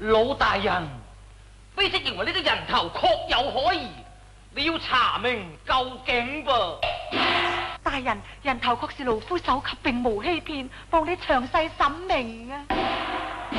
老大人，卑職認為呢個人頭確有可疑，你要查明究竟噃。 大人，人頭確是勞夫首級，並無欺騙，望你詳細審明啊！